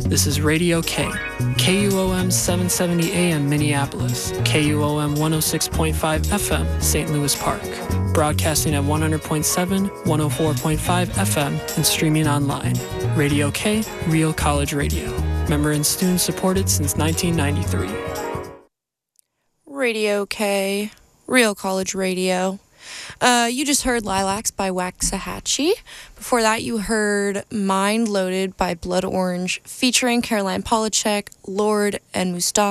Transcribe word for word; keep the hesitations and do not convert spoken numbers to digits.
This is Radio K, K U O M seven seventy A M Minneapolis, K U O M one oh six point five F M Saint Louis Park, broadcasting at one hundred point seven, one oh four point five F M, and streaming online. Radio K, Real College Radio. Member and student supported since nineteen ninety-three. Radio K, Real College Radio. Uh, you just heard Lilacs by Waxahachie. Before that, you heard Mind Loaded by Blood Orange, featuring Caroline Polachek, Lord, and Mustafa.